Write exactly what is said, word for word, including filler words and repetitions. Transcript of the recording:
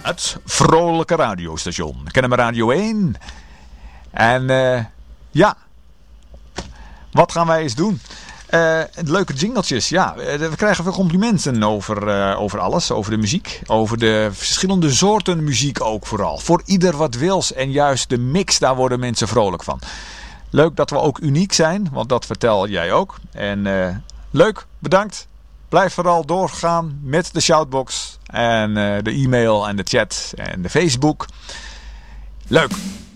Het vrolijke radiostation. Kennen we Radio één. En uh, ja, wat gaan wij eens doen? Uh, leuke jingletjes, ja. We krijgen veel complimenten over, uh, over alles, over de muziek. Over de verschillende soorten muziek ook vooral. Voor ieder wat wils en juist de mix, daar worden mensen vrolijk van. Leuk dat we ook uniek zijn, want dat vertel jij ook. En uh, leuk, bedankt. Blijf vooral doorgaan met de shoutbox en uh, de e-mail en de chat en de Facebook. Leuk!